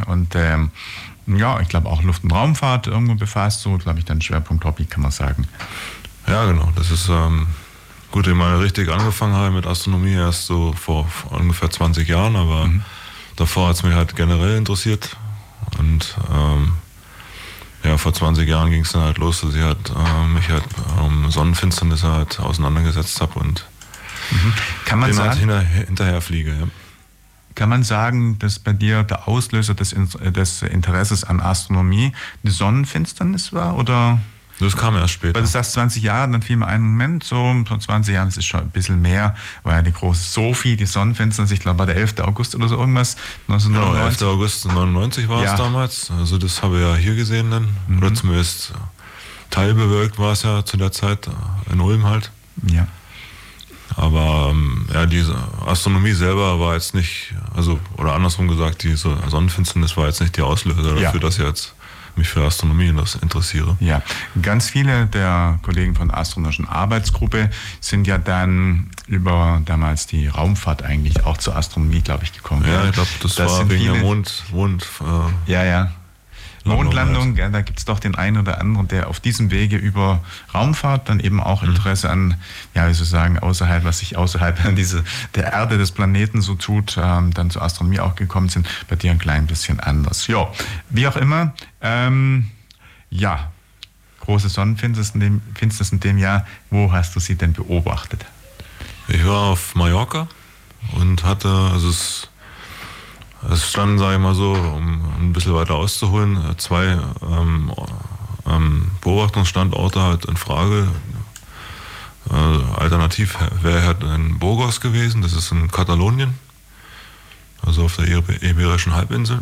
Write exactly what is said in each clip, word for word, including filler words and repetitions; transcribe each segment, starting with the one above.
und ähm, ja, ich glaube auch Luft- und Raumfahrt irgendwo befasst, so glaube ich dein Schwerpunkt Hobby, kann man sagen. Ja, genau, das ist ähm, gut, ich mal richtig angefangen habe mit Astronomie erst so vor, vor ungefähr zwanzig Jahren, aber mhm. davor hat es mich halt generell interessiert und ähm, ja, vor zwanzig Jahren ging es dann halt los, dass ich halt, äh, mich halt um Sonnenfinsternisse halt auseinandergesetzt habe und mhm. kann man den sagen, halt hinter, hinterher fliege. Ja. Kann man sagen, dass bei dir der Auslöser des, des Interesses an Astronomie die Sonnenfinsternis war, oder? Das kam erst später. Weil du sagst zwanzig Jahre, dann fiel mir ein Moment, so vor zwanzig Jahren, das ist schon ein bisschen mehr, war ja die große Sophie, die Sonnenfinsternis, ich glaube war der elfter August oder so irgendwas. neunzehnhundertneunundneunzig. Genau, elfter August neunundneunzig war ja. es damals, also das habe ich ja hier gesehen dann, mhm. oder zumindest teilbewölkt war es ja zu der Zeit, in Ulm halt. Ja. Aber ähm, ja, diese Astronomie selber war jetzt nicht, also, oder andersrum gesagt, diese Sonnenfinsternis war jetzt nicht die Auslöser dafür, ja. dass ich jetzt mich für Astronomie interessiere. Ja, ganz viele der Kollegen von der Astronomischen Arbeitsgruppe sind ja dann über damals die Raumfahrt eigentlich auch zur Astronomie, glaube ich, gekommen. Ja, ich glaube, das, das war wegen viele, der Mond... Mond äh, ja, ja. Mondlandung, ja, da gibt es doch den einen oder anderen, der auf diesem Wege über Raumfahrt dann eben auch Interesse an, ja, wie soll ich sagen, außerhalb, was sich außerhalb diese, der Erde des Planeten so tut, ähm, dann zur Astronomie auch gekommen sind. Bei dir ein klein bisschen anders. Ja, wie auch immer, ähm, ja, große Sonnenfinsternis in, dem, Finsternis in dem Jahr. Wo hast du sie denn beobachtet? Ich war auf Mallorca und hatte, also es Es standen, sage ich mal so, um ein bisschen weiter auszuholen, zwei ähm, ähm, Beobachtungsstandorte halt in Frage. Äh, alternativ wäre halt in Burgos gewesen, das ist in Katalonien, also auf der Iberischen Halbinsel.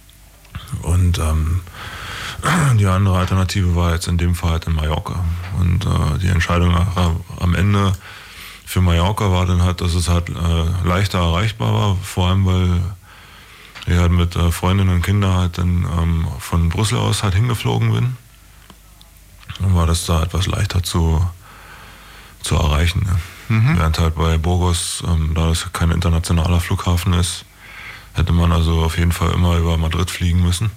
Und ähm, die andere Alternative war jetzt in dem Fall halt in Mallorca. Und äh, die Entscheidung nachher, am Ende für Mallorca war dann halt, dass es halt äh, leichter erreichbar war, vor allem weil ich halt mit äh, Freundinnen und Kindern halt dann ähm, von Brüssel aus halt hingeflogen bin. Dann war das da etwas leichter zu, zu erreichen. Ne? Mhm. Während halt bei Burgos, ähm, da es kein internationaler Flughafen ist, hätte man also auf jeden Fall immer über Madrid fliegen müssen.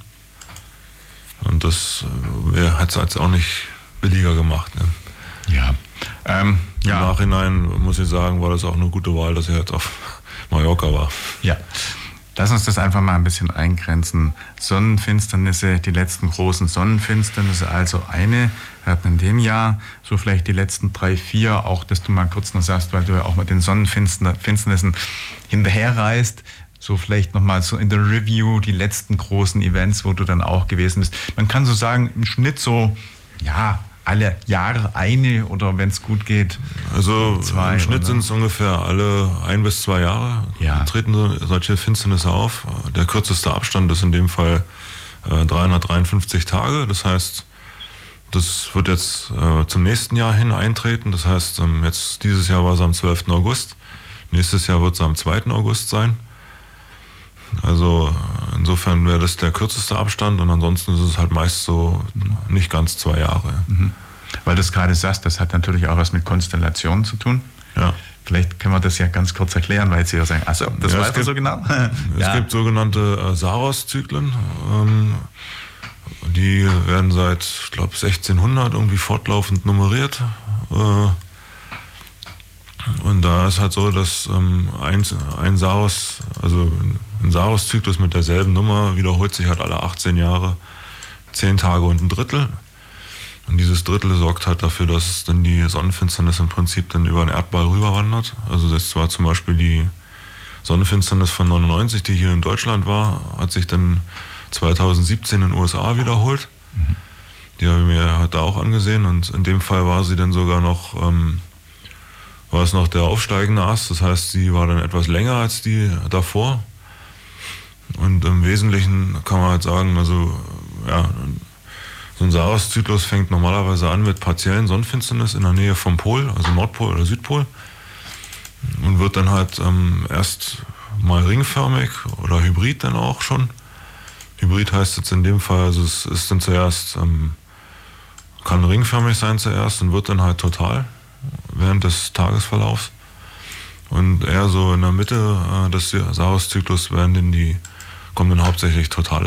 Und das äh, hat es jetzt auch nicht billiger gemacht. Ne? Ja. Ähm, Im ja. Nachhinein muss ich sagen, war das auch eine gute Wahl, dass ich jetzt auf Mallorca war. Ja. Lass uns das einfach mal ein bisschen eingrenzen. Sonnenfinsternisse, die letzten großen Sonnenfinsternisse, also eine hatten in dem Jahr, so vielleicht die letzten drei, vier, auch dass du mal kurz noch sagst, weil du ja auch mit den Sonnenfinsternissen hinterherreist, so vielleicht nochmal so in der Review die letzten großen Events, wo du dann auch gewesen bist. Man kann so sagen, im Schnitt so, ja, alle Jahre eine oder wenn es gut geht, also zwei. Im Schnitt sind es ungefähr alle ein bis zwei Jahre ja. treten solche Finsternisse auf. Der kürzeste Abstand ist in dem Fall äh, dreihundertdreiundfünfzig Tage. Das heißt, das wird jetzt äh, zum nächsten Jahr hin eintreten. Das heißt, ähm, jetzt dieses Jahr war es am zwölften August. Nächstes Jahr wird es am zweiten August sein. Also insofern wäre das der kürzeste Abstand und ansonsten ist es halt meist so nicht ganz zwei Jahre. Mhm. Weil du es gerade sagst, das hat natürlich auch was mit Konstellationen zu tun. Ja. Vielleicht können wir das ja ganz kurz erklären, weil jetzt jeder sagen, achso, das ja, weiß man so genau. Es ja. gibt sogenannte äh, Saros-Zyklen. Ähm, die werden seit, ich glaube, sechzehnhundert irgendwie fortlaufend nummeriert. Äh, Und da ist halt so, dass ähm, ein, ein Saros, also ein Saros-Zyklus mit derselben Nummer wiederholt sich halt alle achtzehn Jahre, zehn Tage und ein Drittel. Und dieses Drittel sorgt halt dafür, dass dann die Sonnenfinsternis im Prinzip dann über den Erdball rüberwandert. Also das war zum Beispiel die Sonnenfinsternis von neunundneunzig, die hier in Deutschland war, hat sich dann zweitausendsiebzehn in den U S A wiederholt. Mhm. Die habe ich mir halt da auch angesehen und in dem Fall war sie dann sogar noch... Ähm, war es noch der aufsteigende Ast, das heißt, sie war dann etwas länger als die davor. Und im Wesentlichen kann man halt sagen, also ja, so ein Saros-Zyklus fängt normalerweise an mit partiellen Sonnenfinsternis in der Nähe vom Pol, also Nordpol oder Südpol, und wird dann halt ähm, erst mal ringförmig oder hybrid dann auch schon. Hybrid heißt jetzt in dem Fall, also es ist dann zuerst, ähm, kann ringförmig sein zuerst und wird dann halt total während des Tagesverlaufs. Und eher so in der Mitte äh, des Saros-Zyklus werden dann die, kommen dann hauptsächlich totale